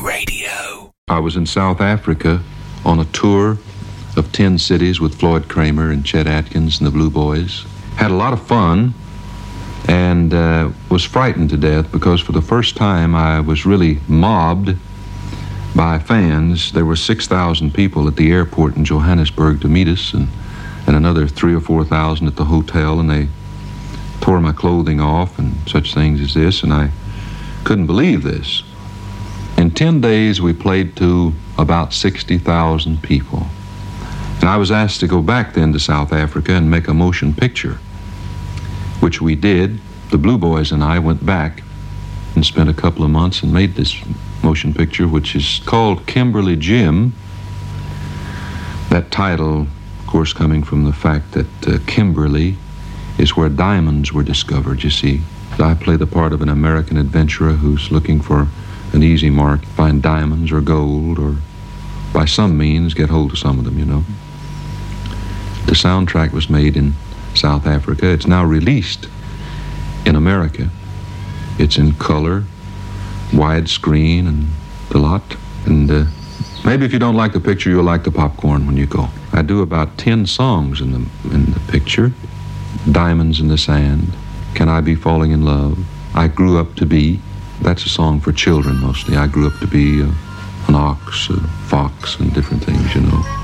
Radio. I was in South Africa on a tour of 10 cities with Floyd Kramer and Chet Atkins and the Blue Boys. Had a lot of fun and was frightened to death because for the first time I was really mobbed by fans. There were 6,000 people at the airport in Johannesburg to meet us and another 3,000 or 4,000 at the hotel, and they tore my clothing off and such things as this, and I couldn't believe this. In 10 days, we played to about 60,000 people. And I was asked to go back then to South Africa and make a motion picture, which we did. The Blue Boys and I went back and spent a couple of months and made this motion picture, which is called Kimberly Jim. That title, of course, coming from the fact that Kimberly is where diamonds were discovered, you see. I play the part of an American adventurer who's looking for an easy mark, find diamonds or gold, or by some means get hold of some of them, you know. The soundtrack was made in South Africa. It's now released in America. It's in color, widescreen, and the lot. And maybe if you don't like the picture, you'll like the popcorn when you go. I do about 10 songs in the picture. Diamonds in the Sand, Can I Be Falling in Love, I Grew Up to Be. That's a song for children mostly. I grew up to be an ox, a fox, and different things, you know.